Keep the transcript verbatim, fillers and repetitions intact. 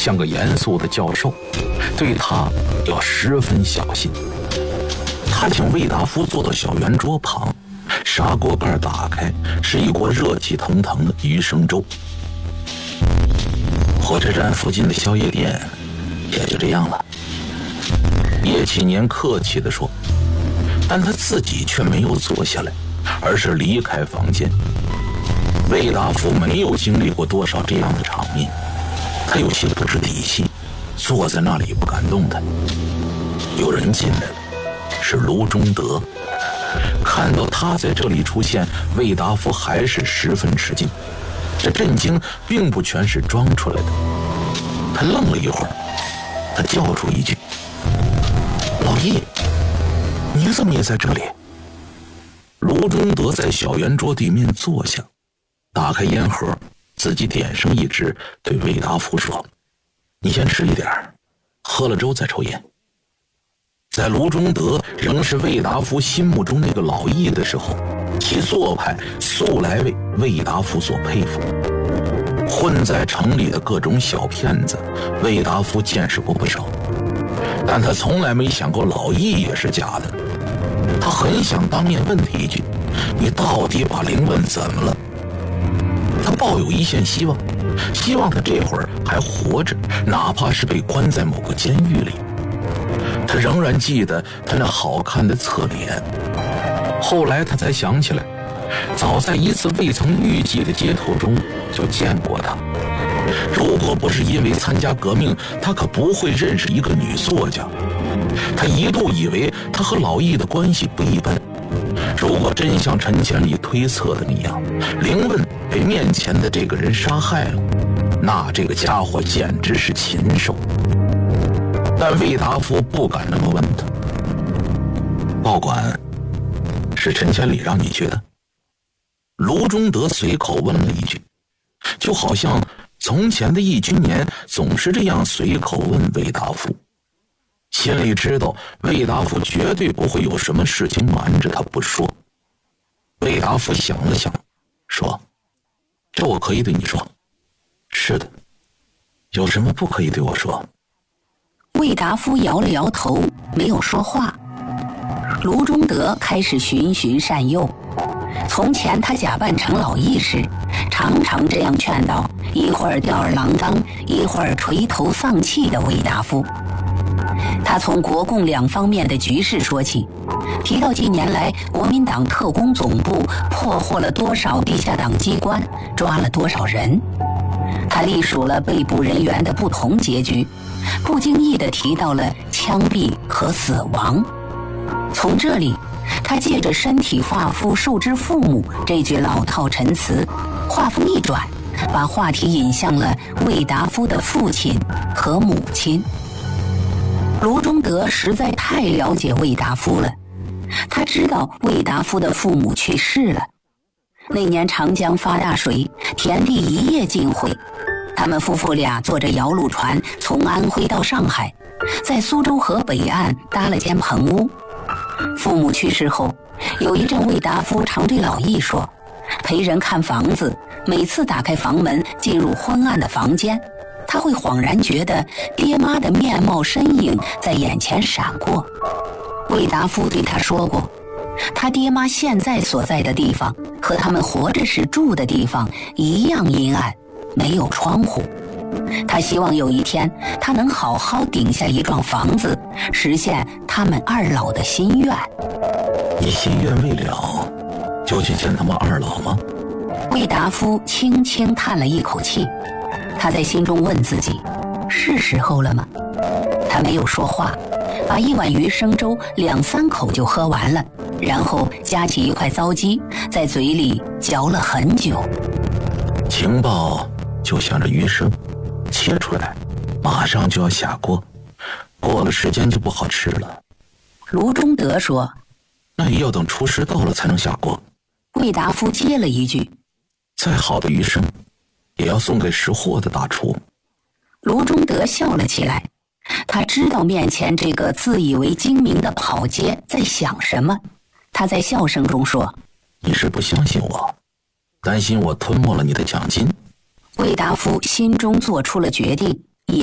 像个严肃的教授，对他要十分小心。他请魏达夫坐到小圆桌旁，砂锅盖打开，是一锅热气腾腾的鱼生粥。火车站附近的宵夜店也就这样了。叶启年客气地说，但他自己却没有坐下来，而是离开房间。魏达夫没有经历过多少这样的场面，他有些不知底细，坐在那里不敢动弹。有人进来了，是卢中德。看到他在这里出现，魏达夫还是十分吃惊。这震惊并不全是装出来的。他愣了一会儿，他叫出一句：“老易，你怎么也在这里？”卢中德在小圆桌对面坐下，打开烟盒，自己点上一支，对魏达夫说：“你先吃一点，喝了粥再抽烟。”在卢中德仍是魏达夫心目中那个老易的时候，其做派素来为魏达夫所佩服。混在城里的各种小骗子，魏达夫见识过不少，但他从来没想过老易也是假的。他很想当面问他一句：“你到底把灵问怎么了？”他抱有一线希望，希望他这会儿还活着，哪怕是被关在某个监狱里。他仍然记得他那好看的侧脸。后来他才想起来，早在一次未曾预计的接头中就见过他。如果不是因为参加革命，他可不会认识一个女作家。他一度以为他和老易的关系不一般。如果真像陈千里推测的那样，灵问被面前的这个人杀害了，那这个家伙简直是禽兽。但魏达夫不敢那么问他。报馆是陈千里让你去的？卢中德随口问了一句，就好像从前的易君年总是这样随口问魏达夫，心里知道魏达夫绝对不会有什么事情瞒着他不说。魏达夫想了想，说：“这我可以对你说。”“是的，有什么不可以对我说？” 魏达夫摇了摇头，没有说话。卢中德开始循循善诱。从前他假扮成老易时，常常这样劝导一会儿吊儿郎当，一会儿垂头丧气的魏达夫。他从国共两方面的局势说起，提到近年来国民党特工总部破获了多少地下党机关，抓了多少人。他历数了被捕人员的不同结局，不经意地提到了枪毙和死亡。从这里，他借着身体发肤受之父母这句老套陈词，话锋一转，把话题引向了魏达夫的父亲和母亲。卢中德实在太了解魏达夫了，他知道魏达夫的父母去世了。那年长江发大水，田地一夜尽毁，他们夫妇俩坐着摇橹船从安徽到上海，在苏州河北岸搭了间棚屋。父母去世后，有一阵魏达夫常对老易说，陪人看房子，每次打开房门进入昏暗的房间，他会恍然觉得爹妈的面貌身影在眼前闪过。魏达夫对他说过，他爹妈现在所在的地方和他们活着时住的地方一样阴暗，没有窗户。他希望有一天他能好好顶下一幢房子，实现他们二老的心愿。 你心愿未了，就去见他们二老吗？ 魏达夫轻轻叹了一口气，他在心中问自己，是时候了吗？他没有说话，把一碗鱼生粥两三口就喝完了，然后夹起一块糟鸡，在嘴里嚼了很久。 情报就像这鱼生，切出来马上就要下锅，过了时间就不好吃了。 卢中德说， 那也要等厨师到了才能下锅。 魏达夫接了一句， 再好的鱼生也要送给识货的大厨。 卢中德笑了起来，他知道面前这个自以为精明的跑街在想什么。他在笑声中说， 你是不相信我，担心我吞没了你的奖金？ 魏达夫心中做出了决定，